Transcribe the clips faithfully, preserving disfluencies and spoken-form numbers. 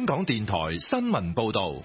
香港電台新聞報道。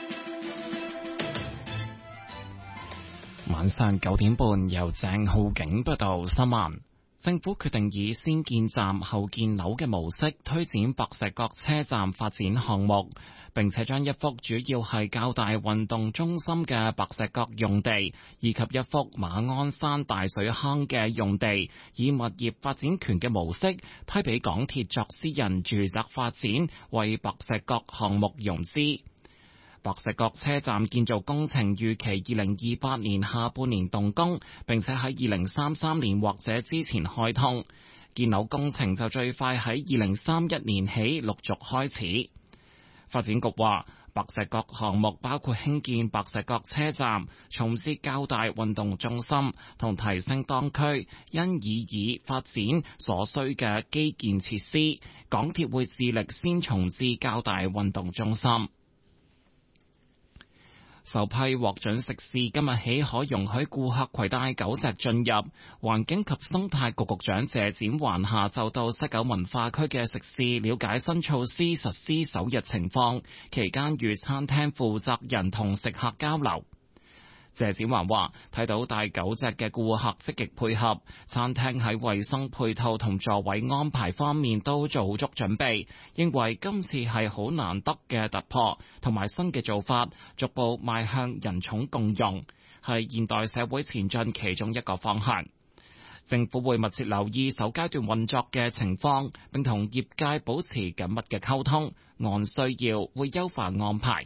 晚上九點半，由鄭浩景報道新聞。政府決定以先建站後建樓嘅模式推展白石角車站發展項目，並且將一幅主要係較大運動中心嘅白石角用地，以及一幅馬鞍山大水坑嘅用地，以物業發展權嘅模式批俾港鐵作私人住宅發展，為白石角項目融資。白石角車站建造工程預期二零二八年下半年動工，並且喺二零三三年或者之前開通。建樓工程就最快喺二零三一年起陸續開始。發展局話，白石角項目包括興建白石角車站、重設較大運動中心同提升當區因以以發展所需嘅基建設施。港鐵會致力先重置較大運動中心。首批獲准食肆今日起可容許顧客攜帶狗隻進入。環境及生態局局長謝展寰下晝到西九文化區嘅食肆了解新措施實施首日情況，期間與餐廳負責人同食客交流。謝展寰話：睇到帶狗隻嘅顧客積極配合，餐廳喺衛生配套同座位安排方面都做好足準備，認為今次係好難得嘅突破，同埋新嘅做法，逐步邁向人寵共融，係現代社會前進其中一個方向。政府會密切留意首階段運作嘅情況，並同業界保持緊密嘅溝通，按需要會優化安排。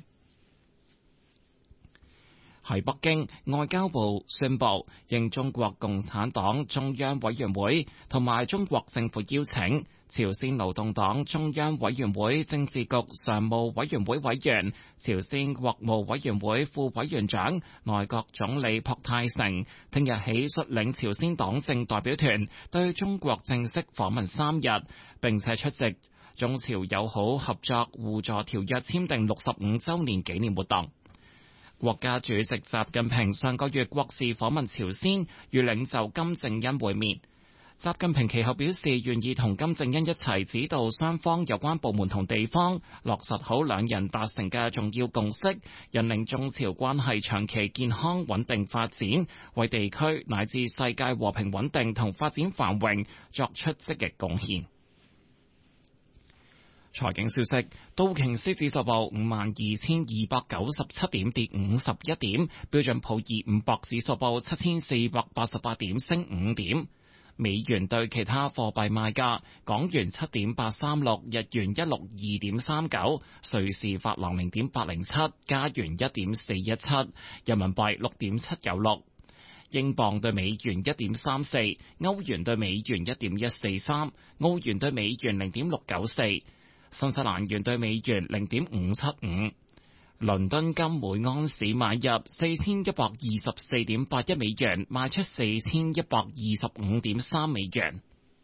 喺北京，外交部宣布，應中國共產黨中央委員會同埋中國政府邀請，朝鮮勞動黨中央委員會政治局常務委員會委員、朝鮮國務委員會副委員長、內閣總理朴泰成，聽日起率領朝鮮黨政代表團對中國正式訪問三日，並且出席中朝友好合作互助條約簽訂六十五週年紀念活動。國家主席習近平上個月國事訪問朝鮮，與領袖金正恩會面。習近平其後表示，願意同金正恩一齊指導雙方有關部門同地方落實好兩人達成嘅重要共識，引領中朝關係長期健康穩定發展，為地區乃至世界和平穩定同發展繁榮作出積極貢獻。財經消息，道瓊斯指數報五萬二千二百九十七點，跌五十一點；標準普爾五百指數報七千四百八十八點，升五點。美元對其他貨幣賣價：港元七點八三六，日元一六二點三九，瑞士法郎零點八零七，加元一點四一七，人民幣六點七九六，英鎊對美元一點三四，歐元對美元一點一四三，澳元對美元零點六九四。新西蘭元對美元零點五七五，倫敦金每安士買入四千一百二十四點八一美元，賣出四千一百二十五點三美元。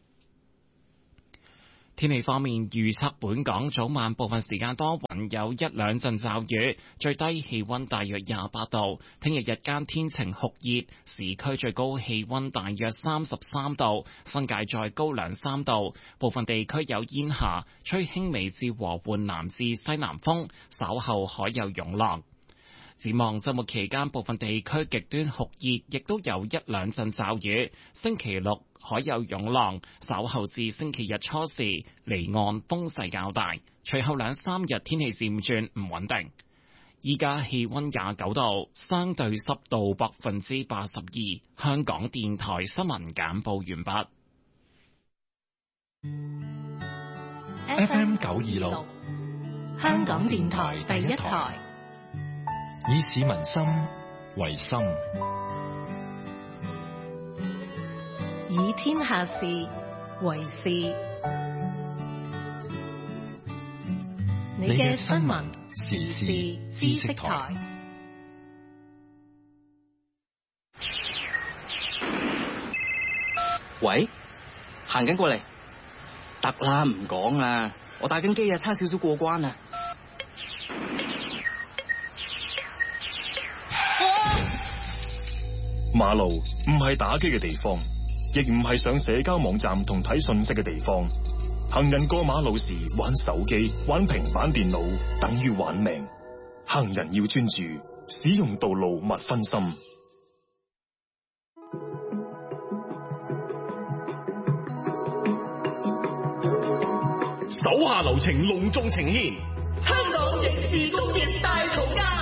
天氣方面，預測本港早晚部分時間多雲，有一兩陣驟雨，最低氣溫大約廿八度。聽日日間天晴酷熱，市區最高氣溫大約三十三度，新界再高兩三度。部分地區有煙霞，吹輕微至和緩南至西南風，稍後海有湧浪。展望週末期間，部分地區極端酷熱，亦都有一兩陣驟雨。星期六海有湧浪，稍後至星期日初時離岸風勢較大，隨後兩三日天氣漸轉唔穩定。依家氣溫廿九度，相對濕度百分之八十二。香港電台新聞簡報完畢。F M 九二六， 香港電台第一台， 以市民心為心， 以天下事為事。你嘅新聞時事知識台。 喂，行緊過嚟，得啦，唔講啦，我打緊機啊，差少少過關啊。 馬路唔係打機嘅地方，亦唔係上社交網站同睇信息嘅地方。 行人過馬路時玩手機、玩平板電腦，等於玩命。行人要專注，使用道路勿分心。手下留情，隆重呈獻香港刑事工業大圖鑑。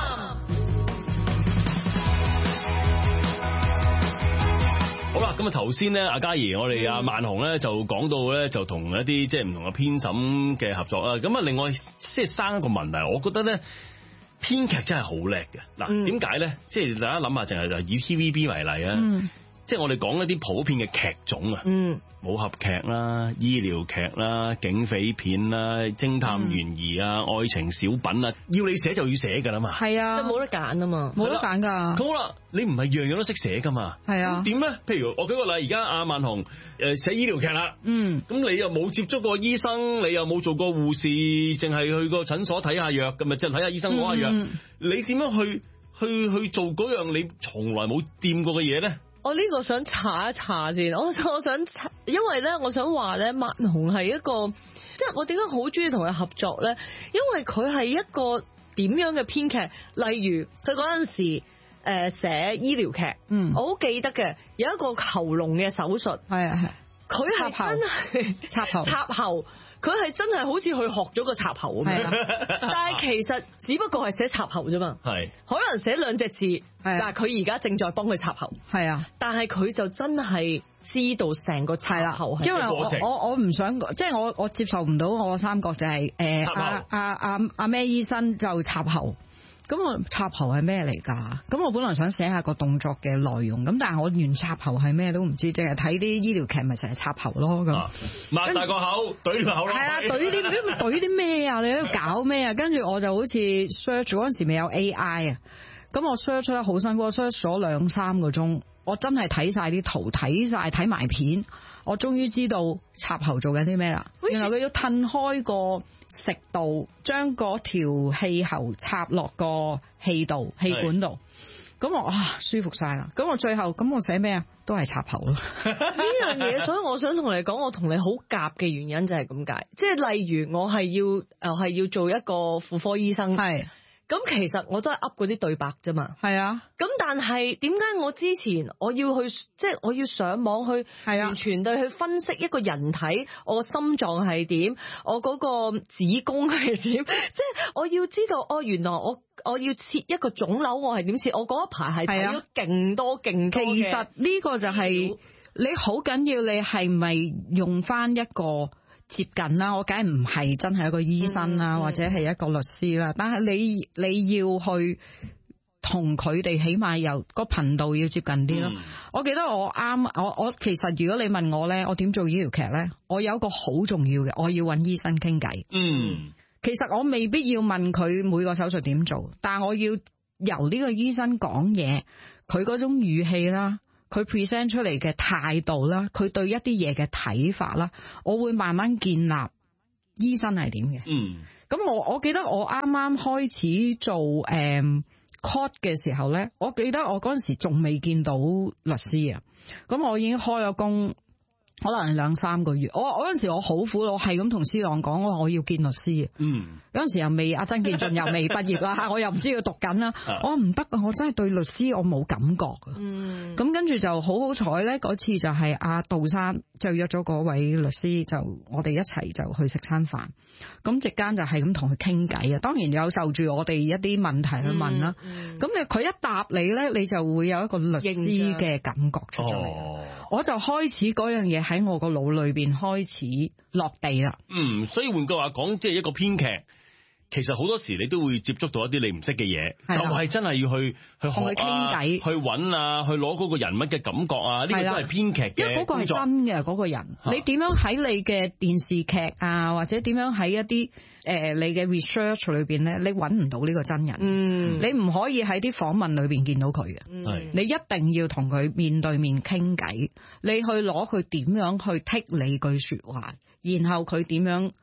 好啦，咁啊頭先咧，阿嘉怡，我哋阿萬雄咧就講到咧，就同一啲即係唔同嘅編審嘅合作啦。咁啊，另外即係生一個問題，我覺得咧編劇真係好叻嘅。嗱，點解咧？即係大家諗下，淨係就以 T V B 為例啊。嗯即係我哋講一啲普遍嘅劇種啊，嗯，武俠劇啦、醫療劇啦、警匪片啦、偵探懸疑啊、嗯、愛情小品啊，要你寫就要寫噶啦嘛， 係啊，冇得揀啊嘛，冇得揀噶。 咁好啦，你唔係樣樣都識寫噶嘛，係啊，點咧？譬如我舉個例，而家阿萬雄誒寫醫療劇啦，嗯，咁你又冇接觸過醫生，你又冇做過護士，淨係去個診所睇下藥咁啊，即係睇下醫生攞下藥，嗯、你點樣去去去做嗰樣你從來冇掂過嘅嘢咧？ 我呢個想查一查先，我我想，因為咧，我想話咧，萬雄係一個，即係我點解好中意同佢合作咧？因為佢係一個點樣嘅編劇，例如佢嗰陣時誒寫醫療劇，嗯，我好記得嘅，有一個喉嚨嘅手術，係啊係。佢係真係插喉，插喉，佢係真係好似去學咗個插喉咁樣，但係其實只不過係寫插喉啫嘛，係可能寫兩隻字，係但係佢而家正在幫佢插喉，係啊，但係佢就真係知道成個插喉係，因為我我我唔想，即係我我接受唔到我三角就係誒阿阿阿阿咩醫生就插喉。咁我插喉係咩嚟㗎？咁我本來想寫下個動作嘅內容，咁但係我連插喉係咩都唔知，淨係睇啲醫療劇咪成日插喉咯咁。 擘大個口，懟個口咯。係啊，懟啲咁懟啲咩啊？你喺度搞咩啊？跟住我就好似 search 嗰陣時未有 A I 啊，咁我 search 得好辛苦，我 search 咗兩三個鐘，我真係睇晒啲圖，睇晒睇埋片，我終於知道插喉做緊啲咩啦。原來佢要褪開個食道，將嗰條氣喉插落個氣道氣管度，咁我啊舒服晒啦。咁我最後咁我寫咩啊？都係插喉咯。呢樣嘢，所以我想同你講，我同你好夾嘅原因就係咁解。即係例如我係要誒係要做一個婦科醫生，係。咁其實我都係噏嗰啲對白啫嘛，係啊。咁但係點解我之前我要去，即係我要上網去完全對去分析一個人體，我個心臟係點，我嗰個子宮係點，即係我要知道哦，原來我我要切一個腫瘤，我係點切？我嗰一排係睇咗勁多勁多嘅。其實呢個就係你好緊要，你係咪用翻一個接近啦，我梗係唔係真係一個醫生啦，嗯嗯、或者係一個律師啦。但係你你要去同佢哋，起碼由個頻道要接近啲咯。嗯、我記得我啱，我我其實如果你問我咧，我點做醫療劇咧？我有一個好重要嘅，我要揾醫生傾偈。嗯，其實我未必要問佢每個手術點做，但係我要由呢個醫生講嘢，佢嗰種語氣啦。佢 present 出嚟嘅態度啦，佢對一啲嘢嘅睇法啦，我會慢慢建立醫生係點嘅。嗯，咁我我記得我啱啱開始做誒、嗯、court 嘅時候咧，我記得我嗰陣時仲未見到律師啊，咁我已經開咗工。可能係兩三個月，我我嗰陣時我好苦惱，我係咁同司郎講，我話我要見律師。嗯，嗰陣時又未阿曾建俊又未畢業啦，我又唔知佢讀緊啦。我唔得啊，我真係對律師我冇感覺啊。嗯，咁跟住就好好彩咧，嗰次就係阿杜生就約咗嗰位律師，就我哋一齊就去食餐飯。咁席間就係咁同佢傾偈啊，當然有就住我哋一啲問題去問啦。咁你佢一答你咧，你就會有一個律師嘅感覺出咗嚟。哦，我就開始嗰樣嘢喺我個腦裏邊開始落地啦。嗯， 所以換句話講，即係一個編劇，其實好多時你都會接觸到一啲你唔識嘅嘢，就係真係要去去學啊，去揾啊，去攞嗰個人物嘅感覺啊，呢個都係編劇嘅。因為嗰個係真嘅嗰個人，你點樣喺你嘅電視劇啊，或者點樣喺一啲誒你嘅 research 裏邊咧，你揾唔到呢個真人。嗯，你唔可以喺啲訪問裏邊見到佢嘅。嗯，你一定要同佢面對面傾偈，你去攞佢點樣去剔你句說話，然後佢點樣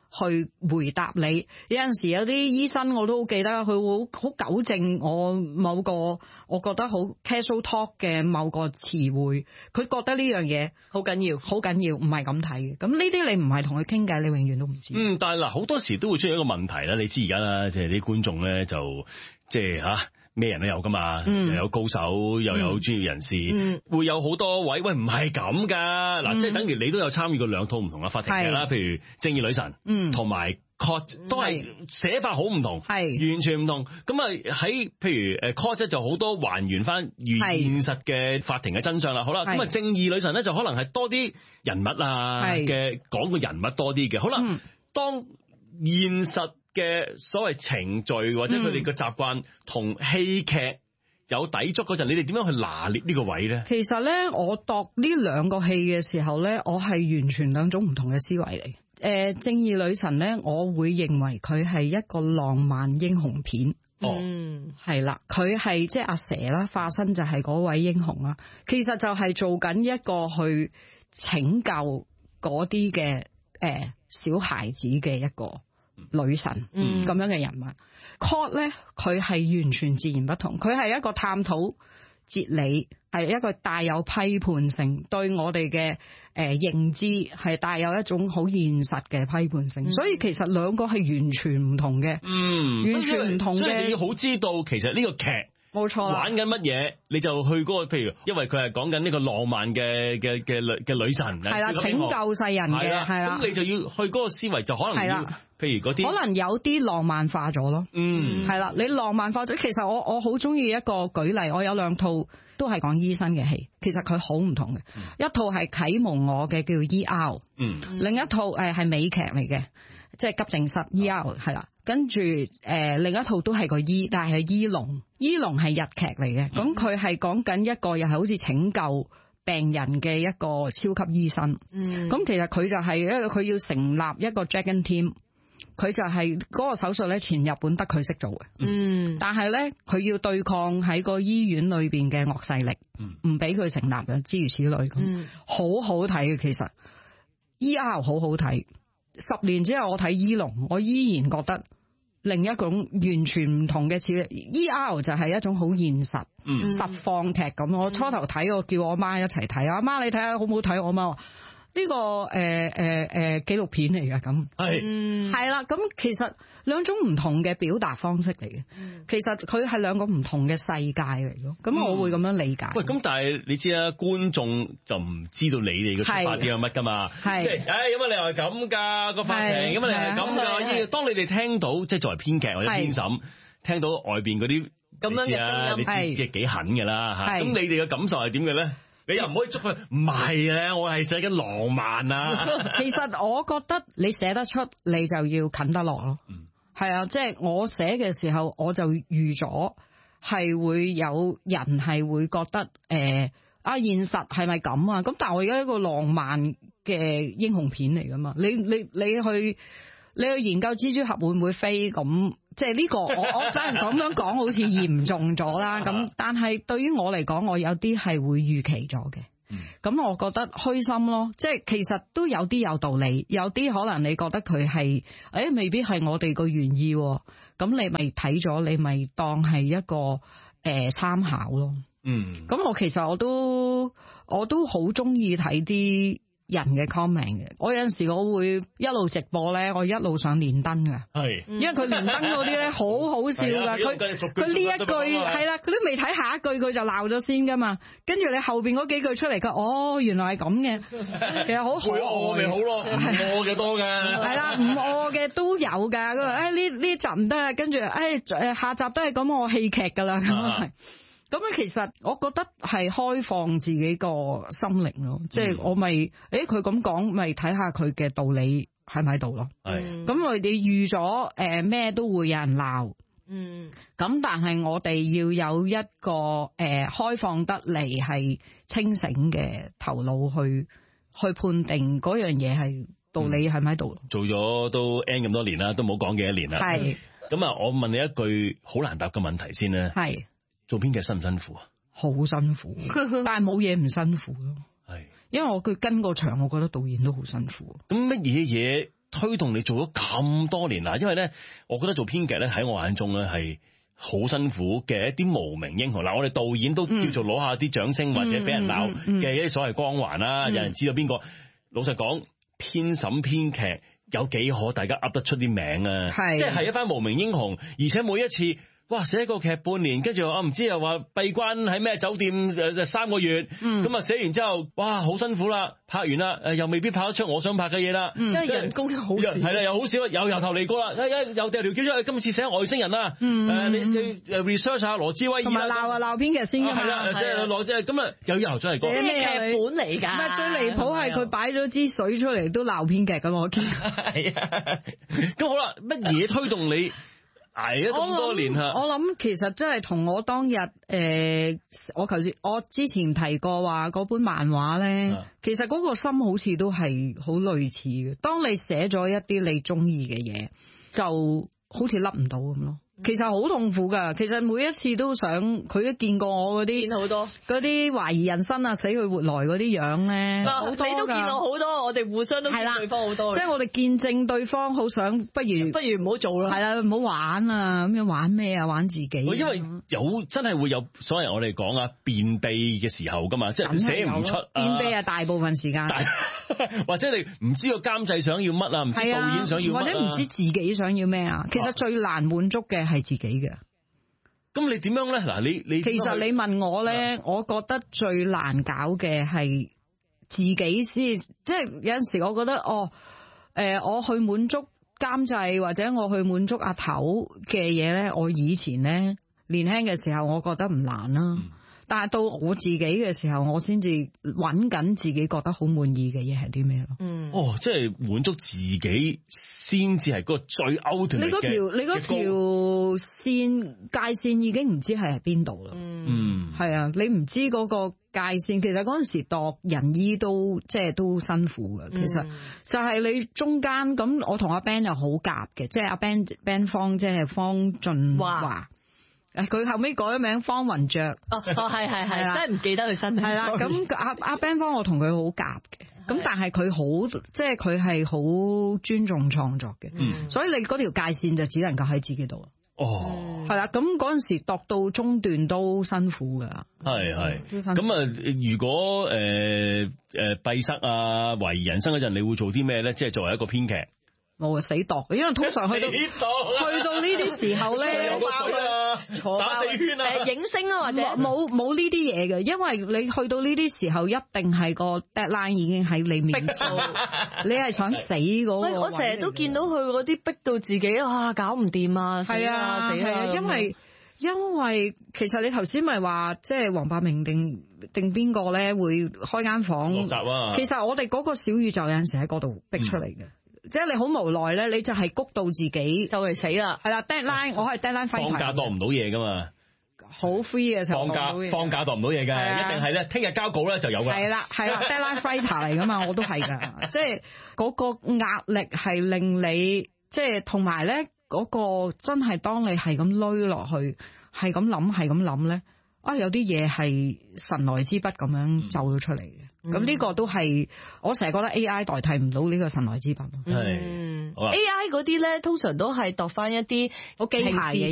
去回答你。有陣時有啲醫生我都好記得，佢會好糾正我某個我覺得好 casual talk 嘅某個詞彙，佢覺得呢樣嘢好緊要， 好緊要，唔係咁睇嘅。咁呢啲你唔係同佢傾偈，你永遠都唔知。 嗯，但係嗱，好多時都會出現一個問題啦。你知而家啦，即係啲觀眾咧就即係吓咩人都有噶嘛，嗯、又有高手，又有專業人士，嗯、會有好多位喂唔係咁噶。嗱、嗯，即係等於你都有參與過兩套唔同嘅法庭劇啦，譬如《正義女神》嗯，同埋。court 都係寫法好唔同，係完全唔同。咁啊喺譬如誒 court 就好多還原翻現實嘅法庭嘅真相啦。好啦，咁啊正義女神咧就可能係多啲人物啊嘅講個人物多啲嘅。好啦，嗯、當現實嘅所謂程序或者佢哋嘅習慣同戲劇有抵觸嗰陣，你哋點樣去拿捏呢個位咧？其實咧，我度呢兩個戲嘅時候咧，我係完全兩種唔同嘅思維嚟。誒、呃，正義女神咧，我會認為佢係一個浪漫英雄片。哦，係啦，佢係即係阿蛇啦，化身就係嗰位英雄啦。其實就係做緊一個去拯救嗰啲嘅誒小孩子嘅一個女神咁、嗯、樣嘅人物。court 咧，佢係完全自然不同，佢係一個探討哲理，係一個帶有批判性，對我哋嘅誒認知係帶有一種好現實嘅批判性，嗯、所以其實兩個係完全唔同嘅，嗯，完全唔同嘅，所以你要好知道其實呢個劇冇錯玩緊乜嘢，你就去嗰、嗰個，譬如因為佢係講緊呢個浪漫嘅嘅嘅女嘅女神，係啦，拯救世人嘅，係啦，咁你就要去嗰個思維，就可能要。譬如嗰啲可能有啲浪漫化咗咯，嗯，係啦，你浪漫化咗，其實我我好中意一個舉例，我有兩套都係講醫生嘅戲，其實佢好唔同嘅，嗯、一套係啟蒙我嘅叫 E R， 嗯，另一套誒係美劇嚟嘅，即係急症室 E R 係啦，跟住誒另一套都係個醫，但係醫龍，醫龍係日劇嚟嘅，咁佢係講緊一個又係好似拯救病人嘅一個超級醫生，嗯，咁其實佢就係一個佢要成立一個 Dragon Team。佢就係嗰個手術咧，全日本得佢識做嘅。嗯，但係咧，佢要對抗喺個醫院裏邊嘅惡勢力，唔俾佢成立嘅，諸如此類咁。嗯，好好睇嘅其實 E R 好好睇。十年之後我睇醫龍，我依然覺得另一種完全唔同嘅似 E R 就係一種好現實、嗯、實況劇咁。我初頭睇，我叫我媽一齊睇，阿媽你睇下好唔好睇？我媽話。呢、這個誒誒誒紀錄片嚟嘅咁，係係啦，咁其實兩種唔同嘅表達方式嚟嘅，嗯、其實佢係兩個唔同嘅世界嚟咯。咁、嗯、我會咁樣理解。喂，咁但係你知啦，觀眾就唔知道你哋嘅出發點係乜㗎嘛？係即係，誒有乜理由係咁㗎個法庭？有乜理由係咁㗎？當你哋聽到即係作為編劇或者編審，聽到外邊嗰啲咁樣嘅聲音，你知幾狠㗎啦嚇。咁你哋嘅感受係點嘅咧？你又唔可以捉佢，唔係啊！我係寫緊浪漫啊。其實我覺得你寫得出，你就要近得落咯。嗯，係啊，即係我寫嘅時候，我就預咗係會有人係會覺得誒啊，現實係咪咁啊？咁但係我而家一個浪漫嘅英雄片嚟噶嘛？你你你去你去研究蜘蛛俠會唔會飛咁？即係呢個我我當然咁樣講好似嚴重咗啦，咁但係對於我嚟講，我有啲係會預期咗嘅。咁、嗯、我覺得虛心咯，即係其實都有啲有道理，有啲可能你覺得佢係誒未必係我哋個原意，咁你咪睇咗，你咪當係一個誒參考咯。嗯，咁我其實我都我都好中意睇啲人嘅 comment 嘅，我有陣時我會一路直播咧，我一路上連登㗎，係，因為佢連登嗰啲咧好好笑㗎，佢佢呢一句係啦，佢都未睇下一句佢就鬧咗先㗎嘛，跟住你後邊嗰幾句出嚟，佢哦原來係咁嘅，其實好可愛，餓咪好咯，唔餓嘅多㗎，係啦，唔餓嘅都有㗎，佢話誒呢呢集唔得啊，跟住誒誒下集都係咁我戲劇㗎啦咁係。咁咧，其實我覺得係開放自己個心靈咯，即係、嗯、我咪，誒佢咁講，咪睇下佢嘅道理喺咪喺度咯。係，咁我哋預咗誒咩都會有人鬧，嗯，咁但係我哋要有一個誒、呃、開放得嚟係清醒嘅頭腦去去判定嗰樣嘢係道理喺咪喺度。做咗都 N 咁多年啦，都冇講幾多年啦。係，咁啊，我問你一句好難答嘅問題先啦。係。做編劇辛唔辛苦啊？好辛苦，但係冇嘢唔辛苦咯。係，因為我佢跟個場，我覺得導演都好辛苦。咁乜嘢嘢推動你做咗咁多年啦？因為咧，我覺得做編劇咧喺我眼中咧係好辛苦嘅一啲無名英雄。嗱，我哋導演都叫做攞下啲掌聲、嗯、或者俾人鬧嘅一啲所謂光環啦，嗯、有人知道邊個。老實講，編審編劇有幾可大家噏得出啲名啊？係，即係係一班無名英雄，而且每一次。哇！寫一個劇半年，跟住我唔知又話閉關喺咩酒店誒三個月，咁啊寫完之後，哇好辛苦啦，拍完啦，誒又未必拍得出我想拍嘅嘢啦， 因為人工好少， 係啦又好少，又由頭嚟過啦，一一又掉條橋出去，今次寫外星人啦，誒你誒 research 下羅茲威爾，同埋鬧啊鬧編劇先㗎嘛， 係啦，即係羅即係咁啊又由頭嚟過， 寫咩劇本嚟㗎？ 唔係最離譜係佢擺咗支水出嚟都鬧編劇㗎，我見係啊，咁好啦，乜嘢推動你？捱咗咁多年嚇， 我諗其實真係同我當日誒、呃，我頭先我之前提過話嗰本漫畫咧，啊、其實嗰個心好似都係好類似嘅。當你寫咗一啲你中意嘅嘢，就好似甩唔到咁咯。其實好痛苦噶，其實每一次都想佢都見過我嗰啲，見好多嗰啲懷疑人生啊、死去活來嗰啲樣咧，好多噶。你都見到好多，我哋互相都見對方好多。即係我哋見證對方，好想不如不如唔好做啦。係啦，唔好玩啊！咁樣玩咩啊？玩自己。因為有真係會有所謂我哋講啊，便秘嘅時候噶嘛，即係寫唔出。便秘啊，大部分時間。 或者你唔知個監製想要乜啊，唔知導演想要乜， 或者唔知自己想要咩啊。其實最難滿足嘅係自己嘅。 咁你點樣咧？嗱，你你其實你問我咧，我覺得最難搞嘅係自己先，即係有陣時我覺得哦，誒、呃，我去滿足監製或者我去滿足阿頭嘅嘢咧，我以前咧年輕嘅時候，我覺得唔難啦。嗯，但係到我自己嘅時候，我先至揾緊自己覺得好滿意嘅嘢係啲咩咯？嗯， 哦，即係滿足自己先至係嗰個最 ultimate 嘅。你嗰條你嗰條線界線已經唔知係喺邊度啦。嗯，係啊，你唔知嗰個界線，其實嗰陣時度人醫都即係都辛苦嘅。其實就係你中間咁，我同阿 Ben 又好夾嘅，即係阿 Ben Ben 方即係方俊華。佢後尾改咗名方雲雀， 哦哦係係係，真係唔記得佢新名。係啦， 咁阿阿 Ben 方我同佢好夾嘅，咁但係佢好即係佢係好尊重創作嘅，嗯、所以你嗰條界線就只能夠喺自己度。哦，係啦，咁嗰陣時度到中段都辛苦㗎。 係係，咁啊，如果誒誒閉塞啊懷疑人生嗰陣，你會做啲咩咧？即係作為一個編劇。 冇啊，死度，因為通常去到去到呢啲時候咧， 坐打四圈啊， 誒影星啊或者冇冇呢啲嘢嘅，因為你去到呢啲時候一定係個 deadline 已經喺你面前，你係想死嗰個。 我成日都見到佢嗰啲逼到自己啊，搞唔掂啊，死啊死啊！ 因為因為其實你頭先咪話，即係黃百鳴定定邊個咧會開間房落閘啊？其實我哋嗰個小宇宙有陣時喺嗰度逼出嚟嘅。即係你好無奈咧，你就係谷到自己就嚟死啦。係啦 ，deadline 我係 deadline fighter。 放假度唔到嘢噶嘛， 好 free 嘅時候。 放假放假度唔到嘢嘅，一定係咧，聽日交稿咧就有噶。 係啦係啦 ，deadline fighter 嚟噶嘛，我都係噶。即係嗰個壓力係令你，即係同埋咧嗰個真係當你係咁攏落去，係咁諗係咁諗咧，啊有啲嘢係神來之筆咁樣奏咗出嚟嘅。咁呢、嗯、個都係我成日覺得 A I 代替唔到呢個神來之筆。 嗯，A I 嗰啲咧通常都係度翻一啲好機械嘅